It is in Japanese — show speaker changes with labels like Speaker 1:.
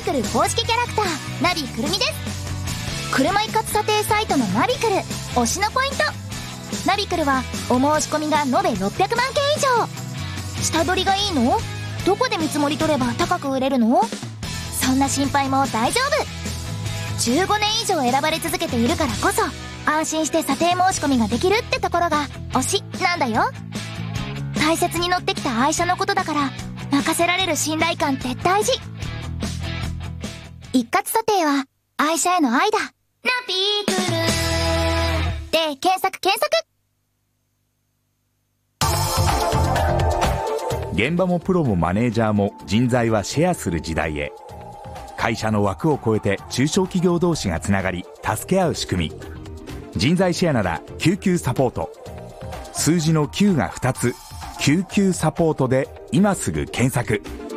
Speaker 1: クル公式キャラクターナビくるみです。車一括査定サイトのナビクル推しのポイント。ナビクルはお申し込みが延べ600万件以上。下取りがいいの？どこで見積もり取れば高く売れるの？そんな心配も大丈夫。15年以上選ばれ続けているからこそ安心して査定申し込みができるってところが推しなんだよ。大切に乗ってきた愛車のことだから任せられる信頼感って大事。一括査定は愛車への愛だ。ナビクルで検索。
Speaker 2: 現場もプロもマネージャーも人材はシェアする時代へ。会社の枠を超えて中小企業同士がつながり助け合う仕組み。人材シェアなら救急サポート。数字の9が2つ、救急サポートで今すぐ検索。